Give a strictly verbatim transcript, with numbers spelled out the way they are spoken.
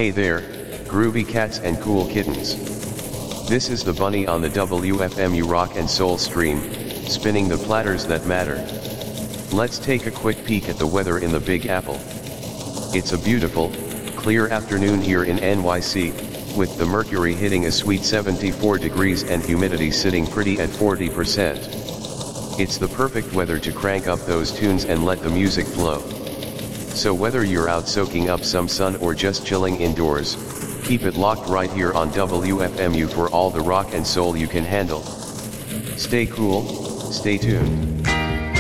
Hey there, groovy cats and cool kittens. This is the bunny on the W F M U Rock and Soul stream, spinning the platters that matter. Let's take a quick peek at the weather in the Big Apple. It's a beautiful, clear afternoon here in N Y C, with the mercury hitting a sweet seventy-four degrees and humidity sitting pretty at forty percent. It's the perfect weather to crank up those tunes and let the music flow. So whether you're out soaking up some sun or just chilling indoors, keep it locked right here on W F M U for all the rock and soul you can handle. Stay cool, stay tuned.